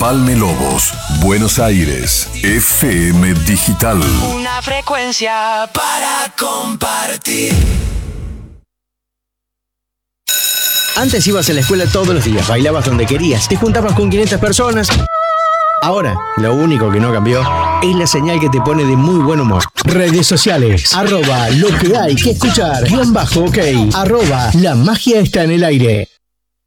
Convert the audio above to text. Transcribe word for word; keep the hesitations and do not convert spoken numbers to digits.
Empalme Lobos, Buenos Aires, F M Digital. Una frecuencia para compartir. Antes ibas a la escuela todos los días, bailabas donde querías, te juntabas con quinientas personas. Ahora, lo único que no cambió es la señal que te pone de muy buen humor. Redes sociales, arroba lo que hay que escuchar, guión bajo ok, arroba la magia está en el aire.